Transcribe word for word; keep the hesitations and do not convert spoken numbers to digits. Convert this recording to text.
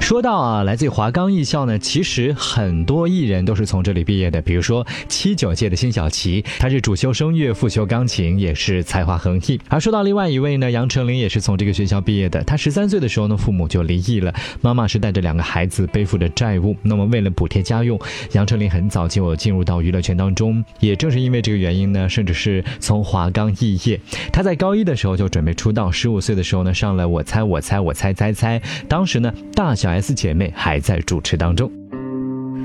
说到啊，来自于华冈艺校呢，其实很多艺人都是从这里毕业的。比如说七九届的辛晓琪，她是主修声乐，副修钢琴，也是才华横溢。而说到另外一位呢，杨丞琳也是从这个学校毕业的。她十三岁的时候呢，父母就离异了，妈妈是带着两个孩子，背负着债务。那么为了补贴家用，杨丞琳很早就进入到娱乐圈当中。也正是因为这个原因呢，甚至是从华冈肄业。她在高一的时候就准备出道，十五岁的时候呢，上了我猜我猜我猜猜猜。当时呢，大小 S 姐妹还在主持当中。